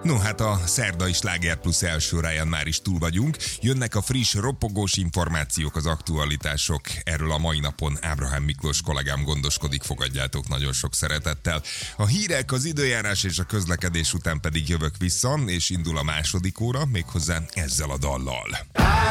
No hát a szerdai Sláger Plus első órán már is túl vagyunk. Jönnek a friss, ropogós információk, az aktualitások. Erről a mai napon Ábrahám Miklós kollégám gondoskodik, fogadjátok nagyon sok szeretettel. A hírek, az időjárás és a közlekedés után pedig jövök vissza, és indul a második óra, méghozzá ezzel a dallal.